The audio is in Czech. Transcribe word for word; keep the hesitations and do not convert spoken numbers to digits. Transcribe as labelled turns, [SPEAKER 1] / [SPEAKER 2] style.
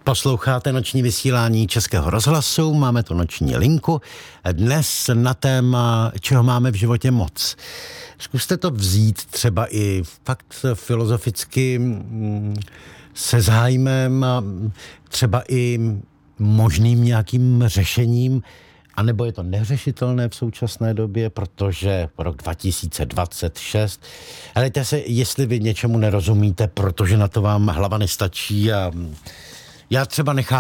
[SPEAKER 1] Posloucháte noční vysílání Českého rozhlasu, máme tu noční linku. Dnes na téma, čeho máme v životě moc. Zkuste to vzít třeba i fakt filozoficky se zájmem, třeba i možným nějakým řešením, anebo je to neřešitelné v současné době, protože rok dva tisíce dvacet šest. Helejte se, jestli vy něčemu nerozumíte, protože na to vám hlava nestačí a já třeba nechápu,